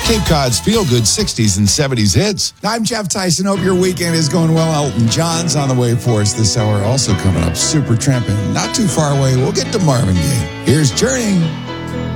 Cape Cod's feel-good 60s and 70s hits. I'm Jeff Tyson. Hope your weekend is going well. Elton John's on the way for us this hour. Also coming up, Supertramp, and not too far away, we'll get to Marvin Gaye. Here's Journey.